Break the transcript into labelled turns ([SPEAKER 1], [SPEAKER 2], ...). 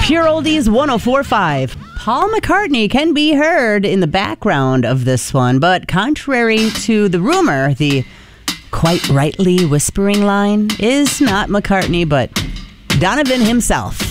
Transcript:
[SPEAKER 1] Pure Oldies 104.5. Paul McCartney can be heard in the background of this one, but contrary to the rumor, the quite rightly whispering line is not McCartney, but Donovan himself.